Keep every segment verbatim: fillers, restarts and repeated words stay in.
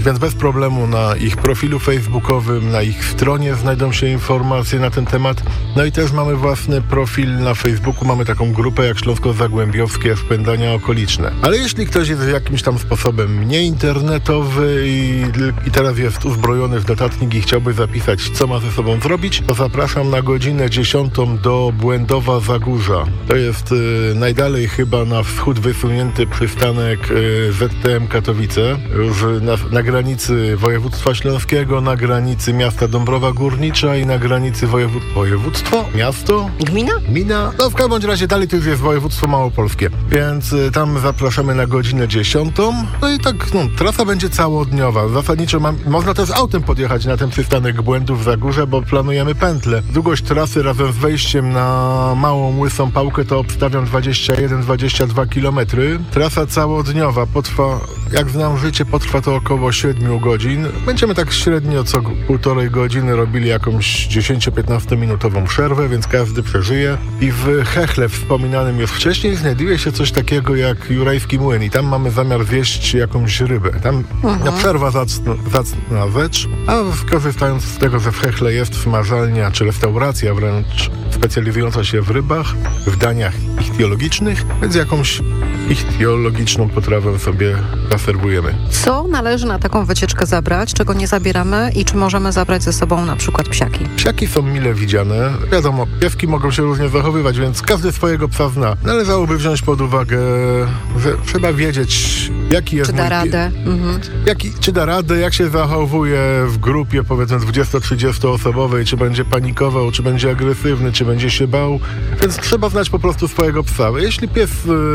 Więc bez problemu na ich profilu facebookowym, na ich stronie znajdą się informacje na ten temat. No i też mamy własny profil na Facebooku, mamy taką grupę jak Śląsko-Zagłębiowskie Szpędania Okoliczne. Ale jeśli ktoś jest jakimś tam sposobem nieinternetowy i, i teraz jest uzbrojony w notatnik i chciałby zapisać, co ma ze sobą zrobić, to zapraszam na godzinę dziesiątą do Błędowa Zagórza. To jest y, najdalej chyba na wschód wysunięty przystanek y, Z T M Katowice, już na, na granicy województwa śląskiego, na granicy miasta Dąbrowa Górnicza i na granicy wojewód... województwo? Miasto? Gmina? Gmina? No w każdym bądź razie dalej to już jest województwo małopolskie, więc y, tam zapraszamy na godzinę dziesiątą. No i tak, no, trasa będzie całodniowa. Zasadniczo mam, można też autem podjechać na ten przystanek Błędów Zagórze, bo planujemy pętlę. Długość trasy razem z wejściem na Małą Łysą Pałkę to obstawiam dwadzieścia jeden dwadzieścia dwa kilometry. Trasa całodniowa potrwa, jak znam życie, potrwa to około siedmiu godzin. Będziemy tak średnio co półtorej godziny robili jakąś dziesięcio-piętnastominutową przerwę, więc każdy przeżyje. I w Hechle wspominanym już wcześniej znajduje się coś takiego jak Jurajski Młyn i tam mamy zamiar wieść jakąś rybę. Tam mhm. na przerwa zacna, zacna rzecz, a korzystając z tego, że w Hechle jest smażalnia czy restauracja wręcz specjalizująca się w rybach, w daniach ichtiologicznych, więc jakąś ichtiologiczną potrawę sobie zaserwujemy. Co należy na taką wycieczkę zabrać, czego nie zabieramy i czy możemy zabrać ze sobą na przykład psiaki? Psiaki są mile widziane. Wiadomo, pieski mogą się różnie zachowywać, więc każdy swojego psa zna. Należałoby wziąć pod uwagę, że trzeba wiedzieć, jaki jest... Czy da radę? Mhm. Jaki, czy da radę, jak się zachowuje w grupie, powiedzmy, dwudziesto-trzydziestoosobowej, czy będzie panikował, czy będzie agresywny, czy będzie się bał. Więc trzeba znać po prostu swojego psa. Jeśli pies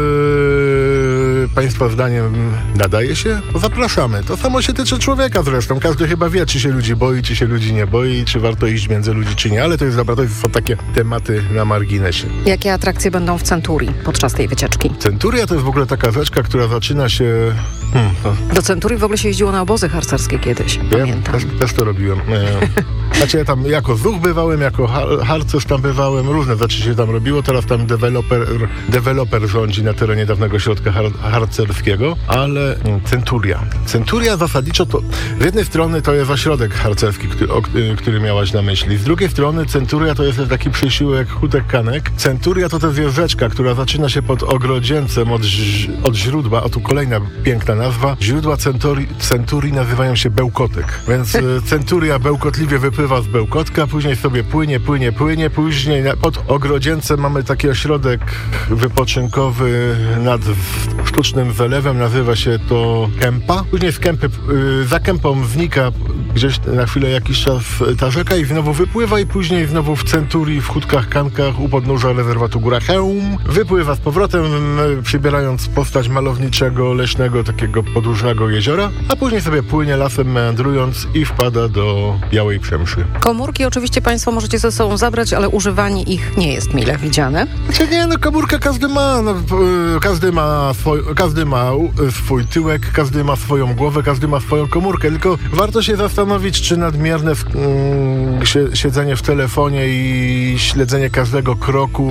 yy, Państwa zdaniem nadaje się, to zapraszamy. To samo się tyczy człowieka zresztą. Każdy chyba wie, czy się ludzi boi, czy się ludzi nie boi, czy warto iść między ludzi, czy nie. Ale to jest dobra, to są takie tematy na marginesie. Jakie atrakcje będą w Centurii podczas tej wycieczki? Centuria to jest w ogóle taka rzeczka, która zaczyna się... Hmm, to... Do Centurii w ogóle się jeździło na obozy harcerskie kiedyś. Wiem, pamiętam. Też, też to robiłem. E, znaczy ja tam jako zuch bywałem, jako har- harcerz tam bywałem, różne rzeczy się tam robiło. Teraz tam deweloper, deweloper rządzi na terenie dawnego środka har- harcerskiego, ale Centuria. Centuria zasadniczo to z jednej strony to jest ośrodek harcerski, który, o, który miałaś na myśli. Z drugiej strony Centuria to jest taki przysiłek Hutek Kanek. Centuria to też jest rzeczka, która zaczyna się pod Ogrodzieńcem od, od źródła, a tu kolejna piękna nazwa. Źródła Centurii, Centurii nazywają się Bełkotek, więc Centuria bełkotliwie wypływa z Bełkotka, później sobie płynie, płynie, płynie, później na, pod Ogrodzieńcem mamy taki ośrodek wypoczynkowy nad sztucznym wylewem, nazywa się to Kępa. Później z Kępy, yy, za Kępą znika gdzieś na chwilę jakiś czas ta rzeka i znowu wypływa i później znowu w Centurii, w Hutkach Kankach u podnóża rezerwatu Góra Chełm wypływa z powrotem, przybierając postać malowniczego, leśnego, takiego podłużnego jeziora, a później sobie płynie lasem meandrując i wpada do Białej Przemszy. Komórki oczywiście Państwo możecie ze sobą zabrać, ale używanie ich nie jest mile widziane. Znaczy nie, no komórkę każdy ma, no, każdy ma swój, każdy ma swój tyłek, każdy ma swoją głowę, każdy ma swoją komórkę, tylko warto się zastanowić, czy nadmierne w, mm, siedzenie w telefonie i śledzenie każdego kroku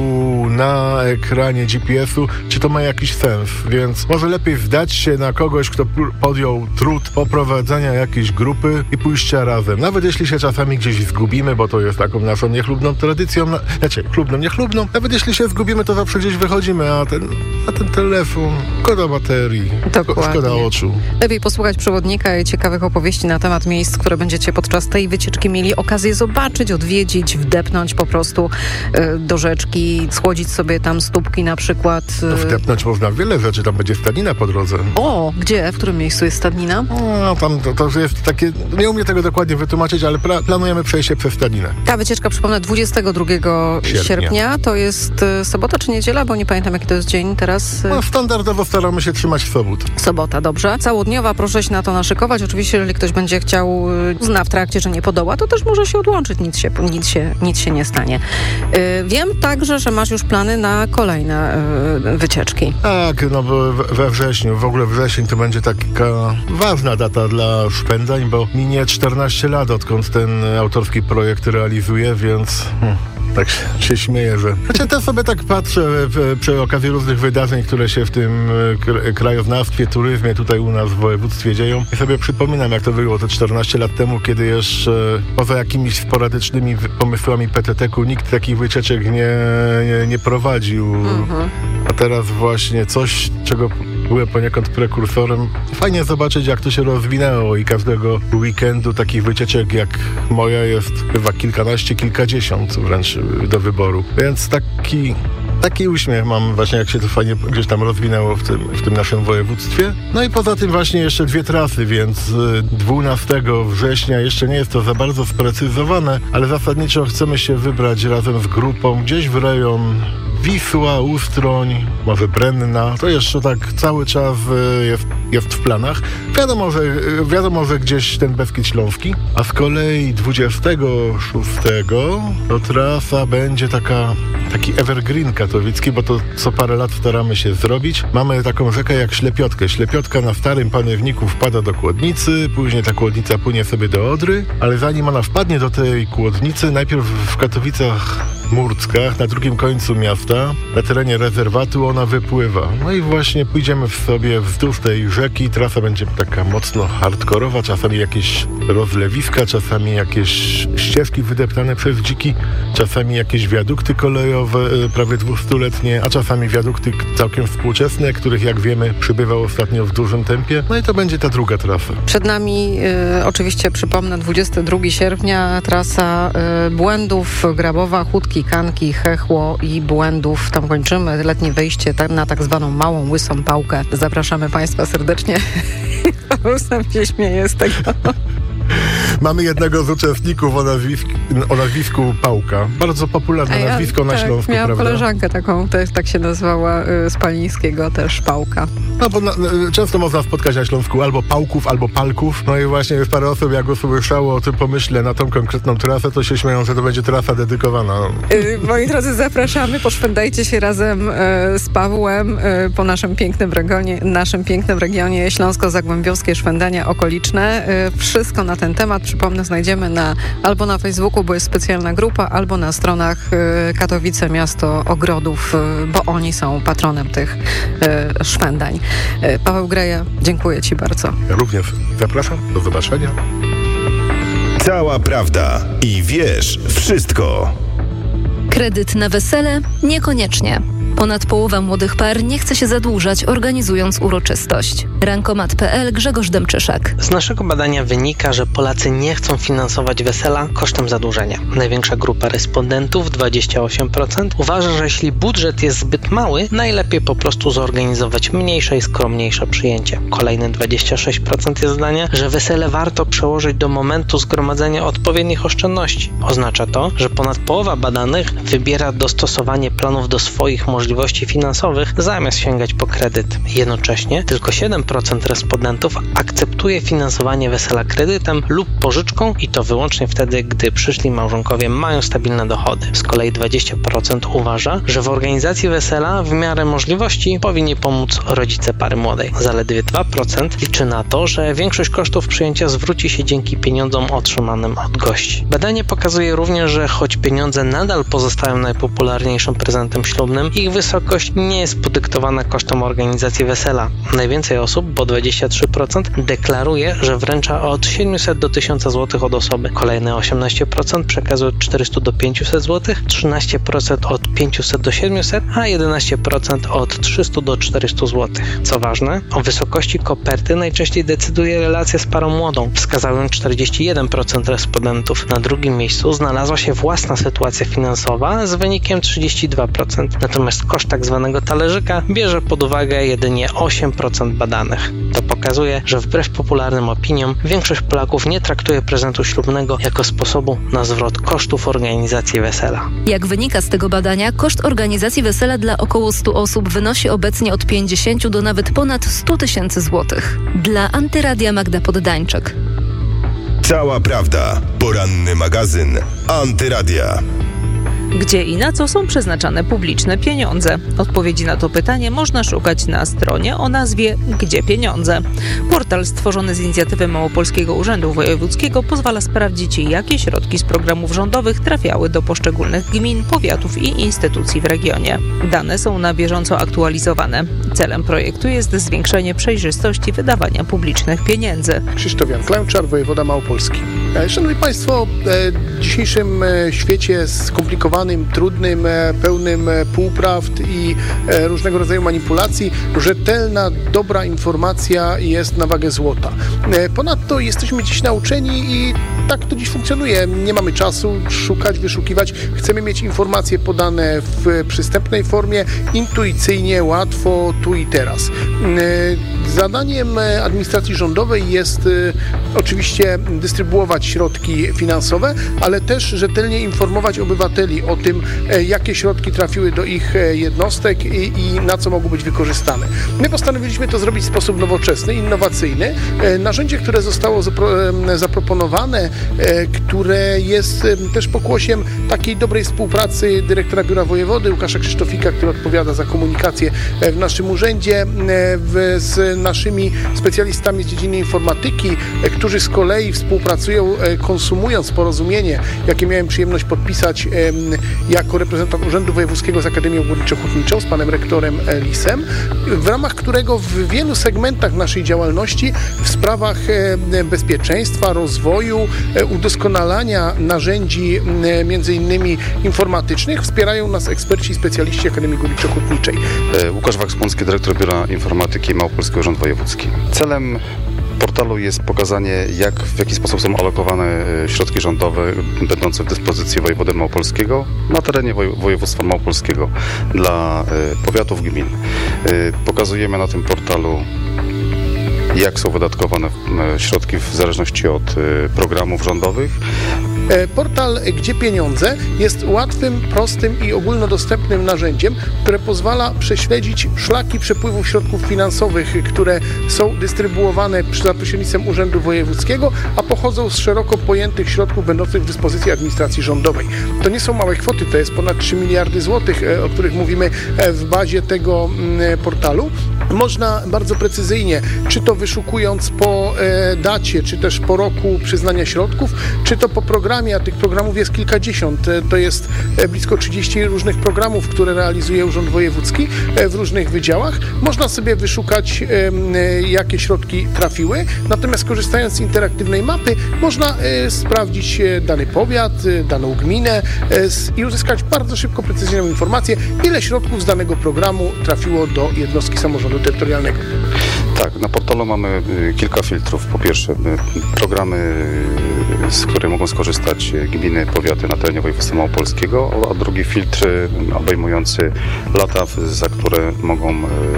na ekranie G P S u, czy to ma jakiś sens, więc może lepiej wdać się na kogoś, kto podjął trud poprowadzenia jakiejś grupy i pójścia razem. Nawet jeśli się czasami gdzieś zgubimy, bo to jest taką naszą niechlubną tradycją, na, znaczy chlubną, niechlubną, nawet jeśli się zgubimy, to zawsze gdzieś wychodzimy, a ten, a ten telefon, szkoda baterii, Dokładnie. szkoda oczu. Lepiej posłuchać przewodnika i ciekawych opowieści na temat miejsc, które będziecie podczas tej wycieczki mieli okazję zobaczyć, odwiedzić, wdepnąć po prostu y, do rzeczki, schłodzić sobie tam stópki na przykład. Y... No, wdepnąć można wiele rzeczy, tam będzie stadnina po drodze. O, gdzie? W którym miejscu jest stadnina? No, tam to, to jest takie, nie umiem tego dokładnie wytłumaczyć, ale pra, planujemy przejście przez stadninę. Ta wycieczka, przypomnę, dwudziestego drugiego sierpnia. sierpnia. To jest y, sobota czy niedziela, bo nie pamiętam, jaki to jest dzień teraz. Y... No, standardowo staramy się trzymać sobot. Sobota, dobrze. Całodniowa, proszę się na to naszykować. Oczywiście, jeżeli ktoś będzie chciał, y, zna w trakcie, że nie podoła, to też może się odłączyć, nic się, nic się, nic się nie stanie. Y, wiem także, że masz już plany na kolejne y, wycieczki. Tak, no bo we wrześniu, w ogóle wrzesień to będzie taka ważna data dla Szpędań, bo minie czternaście lat, odkąd ten autorski projekt realizuję, więc... Hmm. tak się śmieję, że... Chociaż też sobie tak patrzę przy okazji różnych wydarzeń, które się w tym krajoznawstwie, turyzmie tutaj u nas w województwie dzieją. I sobie przypominam, jak to było te czternaście lat temu, kiedy jeszcze poza jakimiś sporadycznymi pomysłami P T T K-u nikt takich wycieczek nie, nie, nie prowadził. Mhm. A teraz właśnie coś, czego byłem poniekąd prekursorem. Fajnie zobaczyć, jak to się rozwinęło i każdego weekendu takich wycieczek jak moja jest chyba kilkanaście, kilkadziesiąt wręcz do wyboru. Więc taki... Taki uśmiech mam właśnie, jak się to fajnie gdzieś tam rozwinęło w tym, w tym naszym województwie. No i poza tym właśnie jeszcze dwie trasy, więc dwunastego września jeszcze nie jest to za bardzo sprecyzowane, ale zasadniczo chcemy się wybrać razem z grupą gdzieś w rejon Wisła, Ustroń, może Brenna. To jeszcze tak cały czas jest, jest w planach. Wiadomo, że, wiadomo, że gdzieś ten Beskid Śląski. A z kolei dwudziestego szóstego to trasa będzie taka, taki evergreen katowicki, bo to co parę lat staramy się zrobić. Mamy taką rzekę jak Ślepiotkę. Ślepiotka na Starym Panewniku wpada do Kłodnicy, później ta Kłodnica płynie sobie do Odry, ale zanim ona wpadnie do tej Kłodnicy, najpierw w Katowicach Murckach, na drugim końcu miasta, na terenie rezerwatu ona wypływa. No i właśnie pójdziemy w sobie wzdłuż tej rzeki. Trasa będzie taka mocno hardkorowa, czasami jakieś rozlewiska, czasami jakieś ścieżki wydeptane przez dziki, czasami jakieś wiadukty kolejowe prawie dwustuletnie, a czasami wiadukty całkiem współczesne, których jak wiemy przybywa ostatnio w dużym tempie. No i to będzie ta druga trasa. Przed nami y, oczywiście przypomnę dwudziestego drugiego sierpnia trasa y, Błędów, Grabowa, Chódki, Kanki, Chechło i Błędów. Tam kończymy letnie wejście na tak zwaną Małą Łysą Pałkę. Zapraszamy Państwa serdecznie. Paweł sam się śmieje z tego. Mamy jednego z uczestników o nazwisku, o nazwisku Pałka. Bardzo popularne ja, nazwisko na tak, Śląsku, miałam prawda? Koleżankę taką, to jest, tak się nazywała y, z Palińskiego też Pałka. No bo na, często można spotkać na Śląsku albo Pałków, albo Palków. No i właśnie już parę osób, jak usłyszało o tym pomyśle na tą konkretną trasę, to się śmieją, że to będzie trasa dedykowana. Y, moi drodzy, zapraszamy, poszwędajcie się razem y, z Pawłem y, po naszym pięknym regionie, naszym pięknym regionie Śląsko-Zagłębiowskie Szwendania okoliczne. Y, wszystko na ten temat, przypomnę, znajdziemy na, albo na Facebooku, bo jest specjalna grupa, albo na stronach y, Katowice Miasto Ogrodów, y, bo oni są patronem tych y, szwędań. Y, Paweł Greja, dziękuję Ci bardzo. Ja również zapraszam, do zobaczenia. Cała prawda i wiesz wszystko. Kredyt na wesele? Niekoniecznie. Ponad połowa młodych par nie chce się zadłużać, organizując uroczystość. Rankomat kropka pe el, Grzegorz Demczyszak. Z naszego badania wynika, że Polacy nie chcą finansować wesela kosztem zadłużenia. Największa grupa respondentów, dwadzieścia osiem procent, uważa, że jeśli budżet jest zbyt mały, najlepiej po prostu zorganizować mniejsze i skromniejsze przyjęcie. Kolejne dwadzieścia sześć procent jest zdania, że wesele warto przełożyć do momentu zgromadzenia odpowiednich oszczędności. Oznacza to, że ponad połowa badanych wybiera dostosowanie planów do swoich możliwości finansowych, zamiast sięgać po kredyt. Jednocześnie tylko siedem procent respondentów akceptuje finansowanie wesela kredytem lub pożyczką i to wyłącznie wtedy, gdy przyszli małżonkowie mają stabilne dochody. Z kolei dwadzieścia procent uważa, że w organizacji wesela w miarę możliwości powinni pomóc rodzice pary młodej. Zaledwie dwa procent liczy na to, że większość kosztów przyjęcia zwróci się dzięki pieniądzom otrzymanym od gości. Badanie pokazuje również, że choć pieniądze nadal pozostają najpopularniejszym prezentem ślubnym, ich wysokość nie jest podyktowana kosztem organizacji wesela. Najwięcej osób, bo dwadzieścia trzy procent, deklaruje, że wręcza od siedemset do tysiąca złotych od osoby. Kolejne osiemnaście procent przekazuje od czterysta do pięciuset złotych, trzynaście procent od pięciuset do siedmiuset, a jedenaście procent od trzysta do czterystu złotych. Co ważne, o wysokości koperty najczęściej decyduje relacja z parą młodą. Wskazał ją czterdzieści jeden procent respondentów. Na drugim miejscu znalazła się własna sytuacja finansowa z wynikiem trzydzieści dwa procent. Natomiast koszt tak zwanego talerzyka bierze pod uwagę jedynie osiem procent badanych. To pokazuje, że wbrew popularnym opiniom większość Polaków nie traktuje prezentu ślubnego jako sposobu na zwrot kosztów organizacji wesela. Jak wynika z tego badania, koszt organizacji wesela dla około stu osób wynosi obecnie od pięćdziesięciu do nawet ponad stu tysięcy złotych. Dla Antyradia Magda Poddańczyk. Cała prawda. Poranny magazyn Antyradia. Gdzie i na co są przeznaczane publiczne pieniądze? Odpowiedzi na to pytanie można szukać na stronie o nazwie Gdzie Pieniądze? Portal stworzony z inicjatywy Małopolskiego Urzędu Wojewódzkiego pozwala sprawdzić, jakie środki z programów rządowych trafiały do poszczególnych gmin, powiatów i instytucji w regionie. Dane są na bieżąco aktualizowane. Celem projektu jest zwiększenie przejrzystości wydawania publicznych pieniędzy. Krzysztof Jan Klęczar, wojewoda małopolski. Szanowni Państwo, w dzisiejszym świecie skomplikowanym, trudnym, pełnym półprawd i różnego rodzaju manipulacji, rzetelna, dobra informacja jest na wagę złota. Ponadto jesteśmy dziś nauczeni i tak to dziś funkcjonuje. Nie mamy czasu szukać, wyszukiwać. Chcemy mieć informacje podane w przystępnej formie, intuicyjnie, łatwo, tu i teraz. Zadaniem administracji rządowej jest oczywiście dystrybuować środki finansowe, ale też rzetelnie informować obywateli o tym, jakie środki trafiły do ich jednostek i, i na co mogą być wykorzystane. My postanowiliśmy to zrobić w sposób nowoczesny, innowacyjny. Narzędzie, które zostało zapro- zaproponowane, które jest też pokłosiem takiej dobrej współpracy dyrektora Biura Wojewody Łukasza Krzysztofika, który odpowiada za komunikację w naszym urzędzie, w, z naszymi specjalistami z dziedziny informatyki, którzy z kolei współpracują, konsumując porozumienie, jakie miałem przyjemność podpisać jako reprezentant Urzędu Wojewódzkiego z Akademią Górniczo-Hutniczą, z panem rektorem Lisem, w ramach którego w wielu segmentach naszej działalności w sprawach bezpieczeństwa, rozwoju, udoskonalania narzędzi między innymi informatycznych wspierają nas eksperci i specjaliści Akademii Górniczo-Hutniczej. Łukasz Wachsmuncki, dyrektor Biura Informatyki Małopolski Urząd Wojewódzki. Celem portalu jest pokazanie, jak, w jaki sposób są alokowane środki rządowe będące w dyspozycji wojewody małopolskiego na terenie woj- województwa małopolskiego dla y, powiatów, gmin. Y, pokazujemy na tym portalu, jak są wydatkowane y, środki w zależności od y, programów rządowych. Portal Gdzie Pieniądze jest łatwym, prostym i ogólnodostępnym narzędziem, które pozwala prześledzić szlaki przepływów środków finansowych, które są dystrybuowane za pośrednictwem Urzędu Wojewódzkiego, a pochodzą z szeroko pojętych środków będących w dyspozycji administracji rządowej. To nie są małe kwoty, to jest ponad trzy miliardy złotych, o których mówimy w bazie tego portalu. Można bardzo precyzyjnie, czy to wyszukując po dacie, czy też po roku przyznania środków, czy to po programie, a tych programów jest kilkadziesiąt, to jest blisko trzydzieści różnych programów, które realizuje Urząd Wojewódzki w różnych wydziałach. Można sobie wyszukać, jakie środki trafiły, natomiast korzystając z interaktywnej mapy można sprawdzić dany powiat, daną gminę i uzyskać bardzo szybko, precyzyjną informację, ile środków z danego programu trafiło do jednostki samorządu terytorialnego. Tak, na portalu mamy kilka filtrów. Po pierwsze, programy, z których mogą skorzystać gminy, powiaty na terenie województwa małopolskiego, a drugi filtr obejmujący lata, za które mogą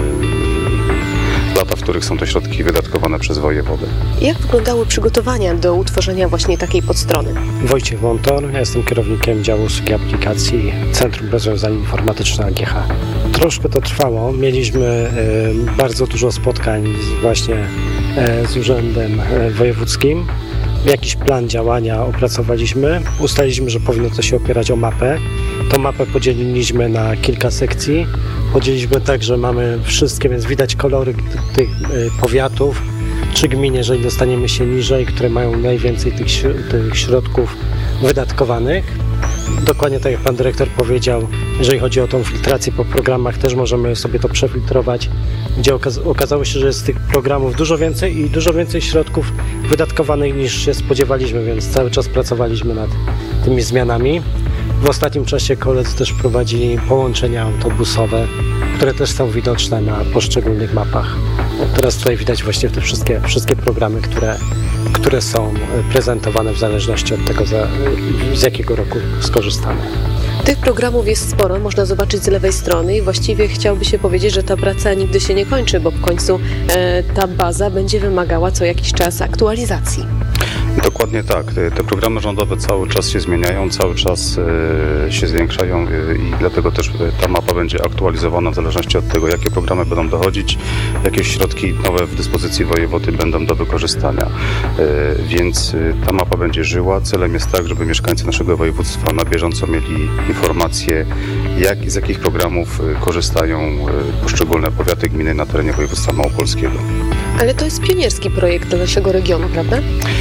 lata, w których są te środki wydatkowane przez wojewodę. Jak wyglądały przygotowania do utworzenia właśnie takiej podstrony? Wojciech Wątor, ja jestem kierownikiem działu usługi aplikacji Centrum Rozwiązań Informatycznych A G H. Troszkę to trwało, mieliśmy y, bardzo dużo spotkań z, właśnie y, z Urzędem y, Wojewódzkim. Jakiś plan działania opracowaliśmy, ustaliliśmy, że powinno to się opierać o mapę. Tą mapę podzieliliśmy na kilka sekcji. Podzieliliśmy tak, że mamy wszystkie, więc widać kolory tych powiatów czy gmin, jeżeli dostaniemy się niżej, które mają najwięcej tych, tych środków wydatkowanych. Dokładnie tak jak pan dyrektor powiedział, jeżeli chodzi o tą filtrację po programach, też możemy sobie to przefiltrować, gdzie okaz- okazało się, że jest tych programów dużo więcej i dużo więcej środków wydatkowanych niż się spodziewaliśmy, więc cały czas pracowaliśmy nad tymi zmianami. W ostatnim czasie koledzy też prowadzili połączenia autobusowe, które też są widoczne na poszczególnych mapach. Teraz tutaj widać właśnie te wszystkie, wszystkie programy, które, które są prezentowane w zależności od tego, za, z jakiego roku skorzystamy. Tych programów jest sporo, można zobaczyć z lewej strony i właściwie chciałoby się powiedzieć, że ta praca nigdy się nie kończy, bo w końcu e, ta baza będzie wymagała co jakiś czas aktualizacji. Dokładnie tak. Te programy rządowe cały czas się zmieniają, cały czas e, się zwiększają e, i dlatego też ta mapa będzie aktualizowana w zależności od tego, jakie programy będą dochodzić, jakie środki nowe w dyspozycji wojewody będą do wykorzystania. E, więc e, ta mapa będzie żyła. Celem jest tak, żeby mieszkańcy naszego województwa na bieżąco mieli informacje, jak i z jakich programów e, korzystają e, poszczególne powiaty, gminy na terenie województwa małopolskiego. Ale to jest pionierski projekt dla naszego regionu, prawda?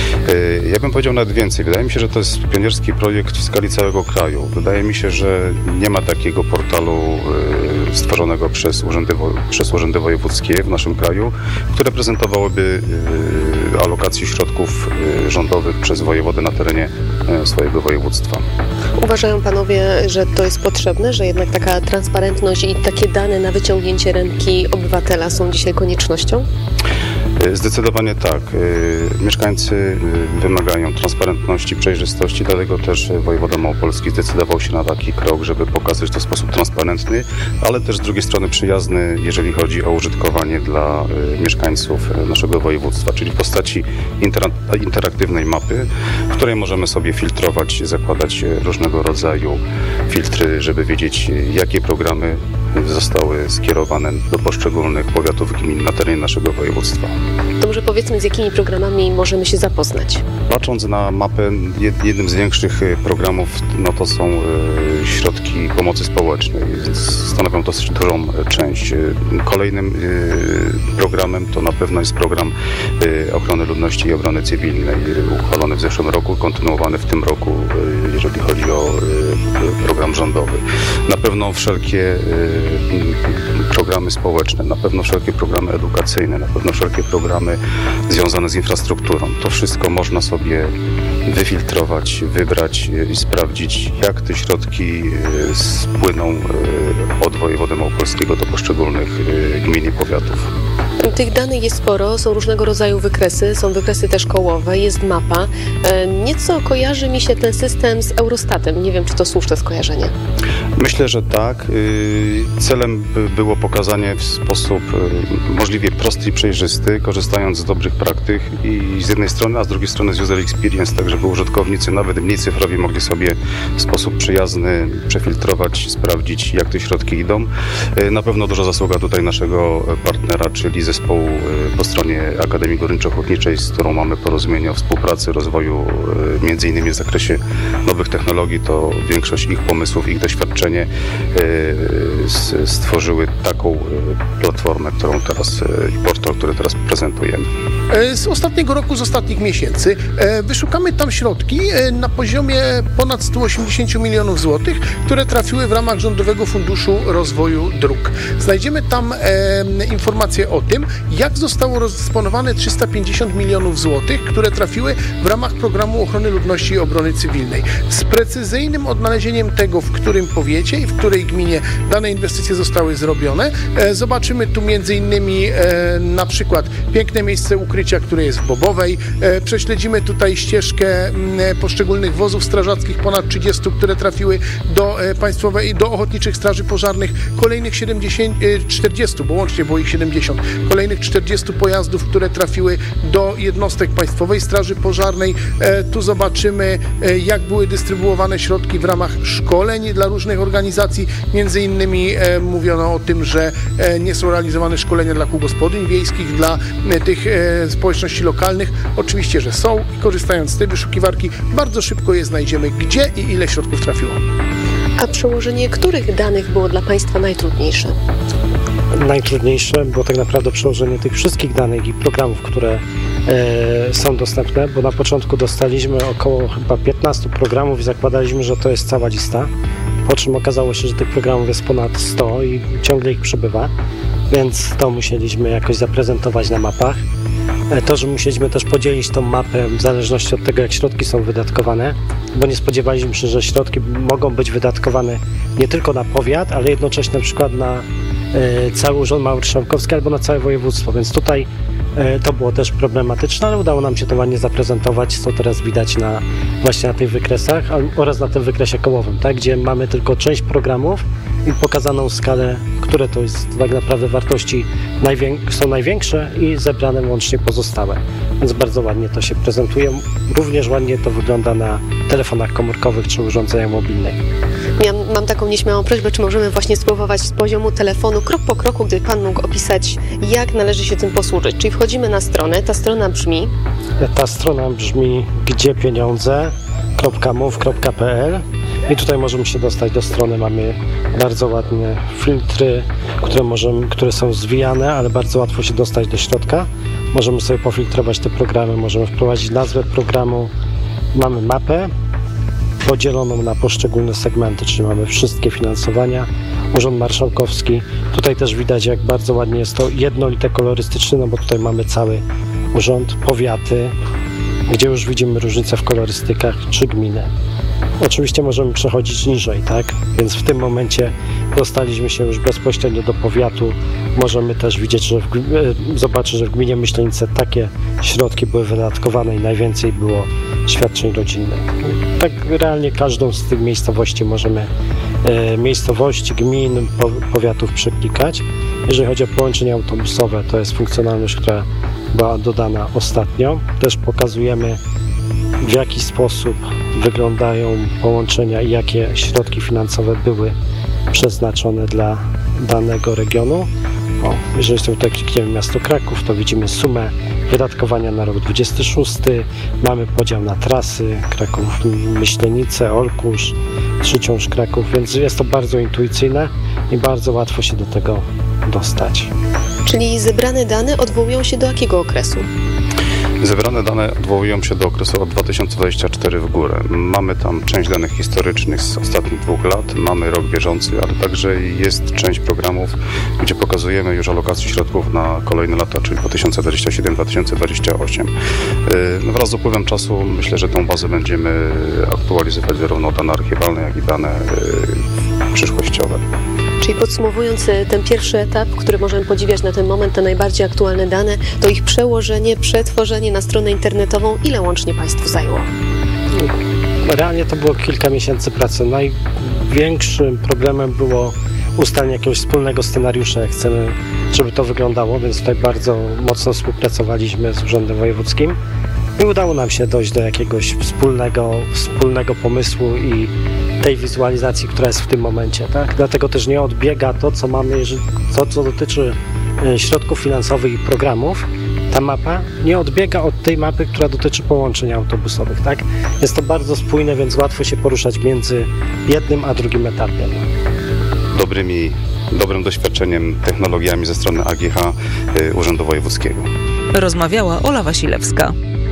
Ja bym powiedział nawet więcej. Wydaje mi się, że to jest pionierski projekt w skali całego kraju. Wydaje mi się, że nie ma takiego portalu stworzonego przez urzędy, przez urzędy wojewódzkie w naszym kraju, które prezentowałyby alokację środków rządowych przez wojewodę na terenie swojego województwa. Uważają panowie, że to jest potrzebne, że jednak taka transparentność i takie dane na wyciągnięcie ręki obywatela są dzisiaj koniecznością? Zdecydowanie tak. Mieszkańcy wymagają transparentności, przejrzystości, dlatego też wojewoda małopolski zdecydował się na taki krok, żeby pokazać to w sposób transparentny, ale też z drugiej strony przyjazny, jeżeli chodzi o użytkowanie dla mieszkańców naszego województwa, czyli w postaci interaktywnej mapy, w której możemy sobie filtrować, zakładać różnego rodzaju filtry, żeby wiedzieć, jakie programy zostały skierowane do poszczególnych powiatów, gmin na terenie naszego województwa. To może powiedzmy, z jakimi programami możemy się zapoznać? Patrząc na mapę, jednym z większych programów no to są środki pomocy społecznej. Stanowią dosyć dużą część. Kolejnym programem to na pewno jest program ochrony ludności i obrony cywilnej, uchwalony w zeszłym roku, kontynuowany w tym roku, jeżeli chodzi o program rządowy. Na pewno wszelkie programy społeczne, na pewno wszelkie programy edukacyjne, na pewno wszelkie programy związane z infrastrukturą. To wszystko można sobie wyfiltrować, wybrać i sprawdzić, jak te środki spłyną od wojewody małopolskiego do poszczególnych gmin i powiatów. Tych danych jest sporo, są różnego rodzaju wykresy, są wykresy też kołowe, jest mapa. Nieco kojarzy mi się ten system z Eurostatem. Nie wiem, czy to słuszne skojarzenie. Myślę, że tak. Celem było pokazanie w sposób możliwie prosty i przejrzysty, korzystając z dobrych praktyk i z jednej strony, a z drugiej strony z user experience, tak żeby użytkownicy, nawet mniej cyfrowi, mogli sobie w sposób przyjazny przefiltrować, sprawdzić, jak te środki idą. Na pewno duża zasługa tutaj naszego partnera, czyli zespołu po stronie Akademii Górniczo-Hutniczej, z którą mamy porozumienie o współpracy, rozwoju między innymi w zakresie nowych technologii. To większość ich pomysłów, ich doświadczenie stworzyły taką platformę, którą teraz i portal, który teraz prezentujemy. Z ostatniego roku, z ostatnich miesięcy wyszukamy tam środki na poziomie ponad sto osiemdziesiąt milionów złotych, które trafiły w ramach Rządowego Funduszu Rozwoju Dróg. Znajdziemy tam informacje o tym, jak zostało rozdysponowane trzysta pięćdziesiąt milionów złotych, które trafiły w ramach Programu Ochrony Ludności i Obrony Cywilnej. Z precyzyjnym odnalezieniem tego, w którym powiecie i w której gminie dane inwestycje zostały zrobione. Zobaczymy tu między innymi na przykład piękne miejsce ukrycia, które jest w Bobowej. Prześledzimy tutaj ścieżkę poszczególnych wozów strażackich, ponad trzydziestu, które trafiły do państwowej, do ochotniczych straży pożarnych. Kolejnych siedemdziesiąt, czterdziestu, bo łącznie było ich siedemdziesiąt. Kolejnych czterdziestu pojazdów, które trafiły do jednostek Państwowej Straży Pożarnej. Tu zobaczymy, jak były dystrybuowane środki w ramach szkoleń dla różnych organizacji. Między innymi mówiono o tym, że nie są realizowane szkolenia dla kół gospodyń wiejskich, dla tych społeczności lokalnych. Oczywiście, że są i korzystając z tej wyszukiwarki bardzo szybko je znajdziemy, gdzie i ile środków trafiło. A przełożenie których danych było dla Państwa najtrudniejsze? Najtrudniejsze było tak naprawdę przełożenie tych wszystkich danych i programów, które e, są dostępne, bo na początku dostaliśmy około chyba piętnastu programów i zakładaliśmy, że to jest cała lista, po czym okazało się, że tych programów jest ponad sto i ciągle ich przybywa, więc to musieliśmy jakoś zaprezentować na mapach. E, to, że musieliśmy też podzielić tą mapę w zależności od tego, jak środki są wydatkowane, bo nie spodziewaliśmy się, że środki mogą być wydatkowane nie tylko na powiat, ale jednocześnie na przykład na cały Urząd Marszałkowski albo na całe województwo, więc tutaj to było też problematyczne, ale udało nam się to ładnie zaprezentować, co teraz widać na, właśnie na tych wykresach oraz na tym wykresie kołowym, tak, gdzie mamy tylko część programów i pokazaną skalę, które to jest tak naprawdę wartości najwię- są największe i zebrane łącznie pozostałe. Więc bardzo ładnie to się prezentuje. Również ładnie to wygląda na telefonach komórkowych czy urządzeniach mobilnych. Ja mam taką nieśmiałą prośbę, czy możemy właśnie spróbować z poziomu telefonu, krok po kroku, gdyby Pan mógł opisać, jak należy się tym posłużyć. Czyli wchodzimy na stronę, ta strona brzmi... Ta strona brzmi gdzie pieniądze kropka move kropka p l i tutaj możemy się dostać do strony. Mamy bardzo ładne filtry, które, możemy, które są zwijane, ale bardzo łatwo się dostać do środka. Możemy sobie pofiltrować te programy, możemy wprowadzić nazwę programu. Mamy mapę podzieloną na poszczególne segmenty, czyli mamy wszystkie finansowania, Urząd Marszałkowski. Tutaj też widać, jak bardzo ładnie jest to jednolite kolorystycznie, no bo tutaj mamy cały urząd, powiaty, gdzie już widzimy różnice w kolorystykach, czy gminy. Oczywiście możemy przechodzić niżej, tak? Więc w tym momencie dostaliśmy się już bezpośrednio do powiatu. Możemy też widzieć, że w, zobaczyć, że w gminie Myślenice takie środki były wydatkowane i najwięcej było świadczeń rodzinnych. Tak realnie każdą z tych miejscowości możemy, e, miejscowości, gmin, po, powiatów przeklikać. Jeżeli chodzi o połączenia autobusowe, to jest funkcjonalność, która była dodana ostatnio. Też pokazujemy, w jaki sposób wyglądają połączenia i jakie środki finansowe były przeznaczone dla danego regionu. O, jeżeli sobie tutaj klikniemy miasto Kraków, to widzimy sumę wydatkowania na rok dwudziesty szósty. Mamy podział na trasy Kraków, Myślenice, Olkusz, Trzyciąż, Kraków, więc jest to bardzo intuicyjne i bardzo łatwo się do tego dostać. Czyli zebrane dane odwołują się do jakiego okresu? Zebrane dane odwołują się do okresu od dwa tysiące dwudziestego czwartego w górę. Mamy tam część danych historycznych z ostatnich dwóch lat, mamy rok bieżący, ale także jest część programów, gdzie pokazujemy już alokację środków na kolejne lata, czyli dwa tysiące dwudziesty siódmy dwa tysiące dwudziesty ósmy. No wraz z upływem czasu myślę, że tą bazę będziemy aktualizować zarówno dane archiwalne, jak i dane przyszłościowe. Czyli podsumowując ten pierwszy etap, który możemy podziwiać na ten moment, te najbardziej aktualne dane, to ich przełożenie, przetworzenie na stronę internetową, ile łącznie Państwu zajęło? Realnie to było kilka miesięcy pracy. Największym problemem było ustalenie jakiegoś wspólnego scenariusza, jak chcemy, żeby to wyglądało, więc tutaj bardzo mocno współpracowaliśmy z Urzędem Wojewódzkim i udało nam się dojść do jakiegoś wspólnego, wspólnego pomysłu i tej wizualizacji, która jest w tym momencie, tak? Dlatego też nie odbiega to, co mamy, to, co dotyczy środków finansowych i programów. Ta mapa nie odbiega od tej mapy, która dotyczy połączeń autobusowych, tak? Jest to bardzo spójne, więc łatwo się poruszać między jednym a drugim etapem. Dobrymi, dobrym doświadczeniem, technologiami ze strony A G H y, Urzędu Wojewódzkiego. Rozmawiała Ola Wasilewska.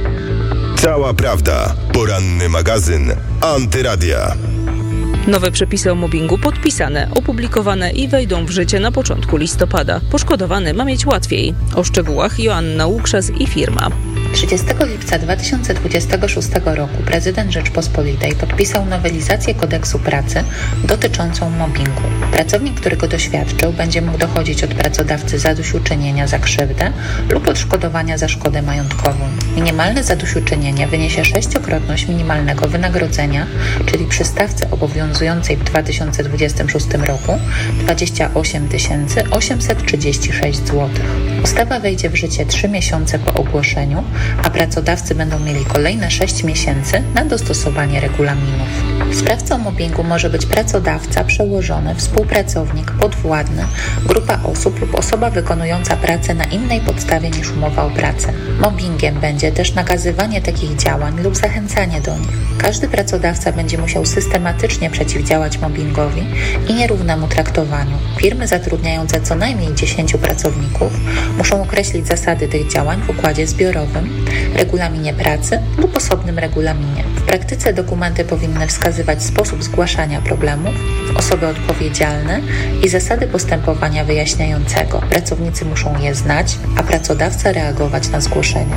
Cała prawda. Poranny magazyn Antyradia. Nowe przepisy o mobbingu podpisane, opublikowane i wejdą w życie na początku listopada. Poszkodowany ma mieć łatwiej. O szczegółach Joanna Łukrzas i firma. trzydziestego lipca dwa tysiące dwudziestego szóstego roku prezydent Rzeczpospolitej podpisał nowelizację kodeksu pracy dotyczącą mobbingu. Pracownik, który go doświadczył, będzie mógł dochodzić od pracodawcy zadośćuczynienia za krzywdę lub odszkodowania za szkodę majątkową. Minimalne zadośćuczynienie wyniesie sześciokrotność minimalnego wynagrodzenia, czyli przy stawce obowiązującej w dwa tysiące dwudziestym szóstym roku dwadzieścia osiem tysięcy osiemset trzydzieści sześć złotych. Ustawa wejdzie w życie trzy miesiące po ogłoszeniu, a pracodawcy będą mieli kolejne sześć miesięcy na dostosowanie regulaminów. Sprawcą mobbingu może być pracodawca, przełożony, współpracownik, podwładny, grupa osób lub osoba wykonująca pracę na innej podstawie niż umowa o pracę. Mobbingiem będzie też nakazywanie takich działań lub zachęcanie do nich. Każdy pracodawca będzie musiał systematycznie przeciwdziałać mobbingowi i nierównemu traktowaniu. Firmy zatrudniające co najmniej dziesięciu pracowników muszą określić zasady tych działań w układzie zbiorowym, regulaminie pracy lub osobnym regulaminie. W praktyce dokumenty powinny wskazywać sposób zgłaszania problemów, osoby odpowiedzialne i zasady postępowania wyjaśniającego. Pracownicy muszą je znać, a pracodawca reagować na zgłoszenia.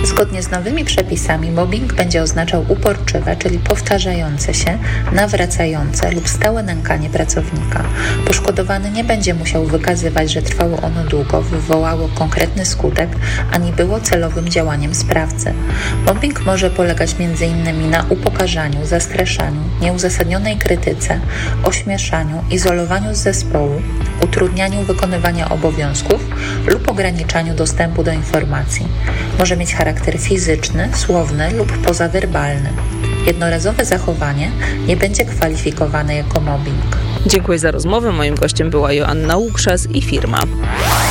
Zgodnie z nowymi przepisami mobbing będzie oznaczał uporczywe, czyli powtarzające się, nawracające lub stałe nękanie pracownika. Poszkodowany nie będzie musiał wykazywać, że trwało ono długo, wywołało konkretny skutek, ani było celowym działaniem sprawcy. Mobbing może polegać między innymi na upokarzaniu, zastraszaniu, nieuzasadnionej krytyce, ośmieszaniu, izolowaniu z zespołu, utrudnianiu wykonywania obowiązków lub ograniczaniu dostępu do informacji. Może mieć charakter fizyczny, słowny lub pozawerbalny. Jednorazowe zachowanie nie będzie kwalifikowane jako mobbing. Dziękuję za rozmowę. Moim gościem była Joanna Łukrzas i firma.